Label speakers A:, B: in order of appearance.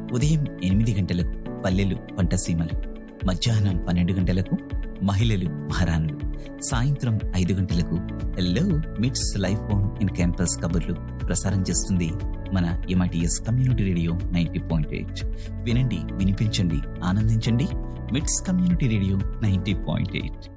A: ఉదయం 8 గంటలకు పల్లెలు పంటసీమలు, మధ్యాహ్నం 12 గంటలకు మహిళలు మహారాణులు, సాయంత్రం 5 గంటలకు హలో మిట్స్ లైఫ్ ఆన్ ఇన్ క్యాంపస్ కబుర్లు ప్రసారం చేస్తుంది మన ఎంఐటిఎస్ కమ్యూనిటీ రేడియో 90.8. వినండి, వినిపించండి, ఆనందించండి. మిట్స్ కమ్యూనిటీ రేడియో 90.8.